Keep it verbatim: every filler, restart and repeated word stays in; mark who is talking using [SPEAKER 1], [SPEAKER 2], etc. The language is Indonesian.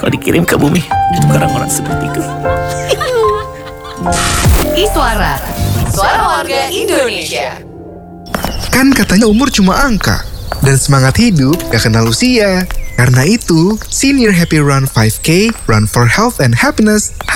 [SPEAKER 1] kalau dikirim ke bumi untuk orang-orang sepertiku.
[SPEAKER 2] Iswara, suara warga Indonesia.
[SPEAKER 3] Kan katanya umur cuma angka, dan semangat hidup gak kenal usia. Karena itu, Senior Happy Run five K, Run for Health and Happiness